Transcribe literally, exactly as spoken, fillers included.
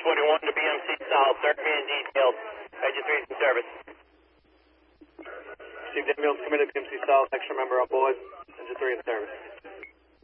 twenty-one to B M C South, third man detailed, Engine three is in service. Steve Daniels committed to B M C South, extra member on board, Engine three in service.